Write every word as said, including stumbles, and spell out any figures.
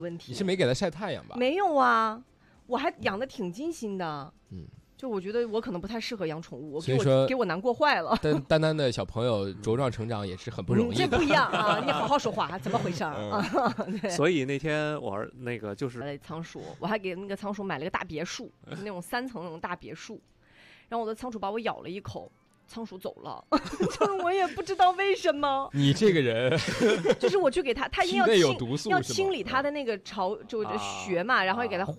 问题。 你是没给它晒太阳吧？ 没有啊，我还养的挺精心的。 嗯。 就我觉得我可能不太适合养宠物， 所以说给我难过坏了。 但丹丹的小朋友茁壮成长也是很不容易的、 嗯、这不一样啊！你好好说话，怎么回事儿、嗯、啊？ 所以那天我那个就是仓鼠，我还给那个仓鼠买了个大别墅，那种三层那种大别墅，然后我的仓鼠把我咬了一口。仓鼠走了，就是我也不知道为什么。 你这个人， 就是我去给他，他一定要清有毒素要清理他的那个巢，就是血嘛，啊、然后给他